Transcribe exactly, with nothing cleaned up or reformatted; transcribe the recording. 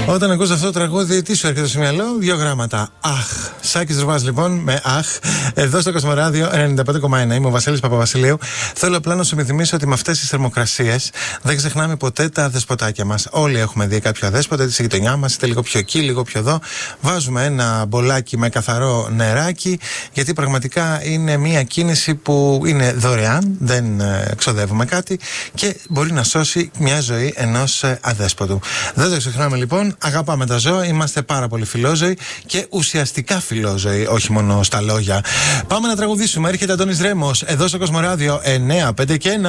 Όταν ακούς αυτό το τραγούδι, τι σου έρχεται στο μυαλό? Δύο γράμματα. Αχ. Σάκης Ρουβάς λοιπόν με αχ. Εδώ στο Κοσμοράδιο ενενήντα πέντε κόμμα ένα. Είμαι ο Βασίλης Παπαβασιλείου. Θέλω απλά να σου θυμίσω ότι με αυτές τις θερμοκρασίες δεν ξεχνάμε ποτέ τα αδεσποτάκια μας. Όλοι έχουμε δει κάποιο αδέσποτα, είτε στη γειτονιά μας, είτε λίγο πιο εκεί, λίγο πιο εδώ. Βάζουμε ένα μπολάκι με καθαρό νεράκι, γιατί πραγματικά είναι μια κίνηση που είναι δωρεάν, δεν ξοδεύουμε κάτι και μπορεί να σώσει μια ζωή ενός αδέσποτου. Δεν το ξεχνάμε λοιπόν, αγαπάμε τα ζώα, είμαστε πάρα πολύ φιλόζωοι και ουσιαστικά φιλόζωοι, όχι μόνο στα λόγια. Πάμε να τραγουδήσουμε, έρχεται Αντώνης Ρέμος εδώ στο Κοσμοράδιο ενενήντα πέντε και ένα.